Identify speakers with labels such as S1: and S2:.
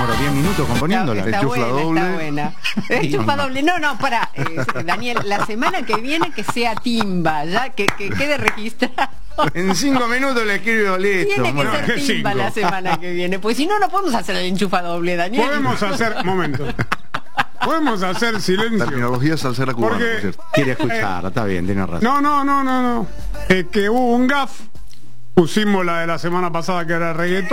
S1: demoró 10 minutos componiéndola.
S2: Está
S3: Enchufa
S2: buena,
S3: doble.
S2: está buena. Enchufa doble. No, para, Daniel, la semana que viene que sea timba, ya que quede registrado.
S3: En 5 minutos le escribo listo.
S2: Tiene que
S3: Bueno,
S2: ser timba
S1: 5.
S2: la semana que viene, pues si no, no podemos hacer el enchufa doble, Daniel.
S4: Podemos hacer, momento. Podemos hacer silencio.
S3: terminología salsera cubana,
S4: Porque-
S3: por cierto.
S1: Quiere escuchar, está bien, tiene razón.
S4: No. Que hubo un gaf. Pusimos la de la semana pasada que era reggaetón.